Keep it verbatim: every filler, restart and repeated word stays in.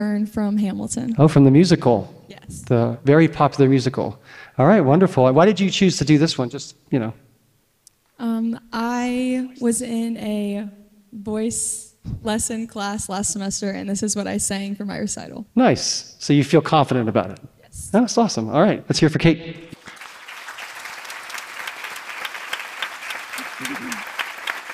from Hamilton. Oh, from the musical. Yes. The very popular musical. All right, wonderful. Why did you choose to do this one? Just, you know. Um, I was in a voice lesson class last semester, and this is what I sang for my recital. Nice. So you feel confident about it? Yes. That's awesome. All right, let's hear for Kate.